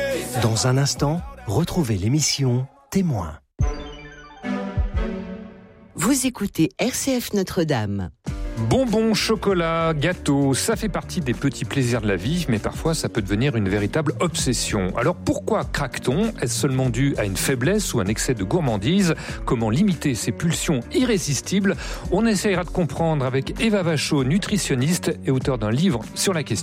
Dans un instant, retrouvez l'émission Témoin. Vous écoutez RCF Notre-Dame. Bonbons, chocolat, gâteaux, ça fait partie des petits plaisirs de la vie, mais parfois ça peut devenir une véritable obsession. Alors pourquoi craque-t-on ? Est-ce seulement dû à une faiblesse ou un excès de gourmandise ? Comment limiter ces pulsions irrésistibles ? On essaiera de comprendre avec Eva Vachot, nutritionniste et auteure d'un livre sur la question.